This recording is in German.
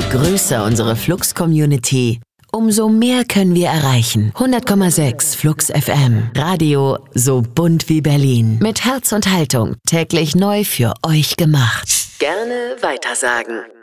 größer unsere Flux-Community, umso mehr können wir erreichen. 100,6 Flux FM. Radio so bunt wie Berlin. Mit Herz und Haltung. Täglich neu für euch gemacht. Gerne weitersagen.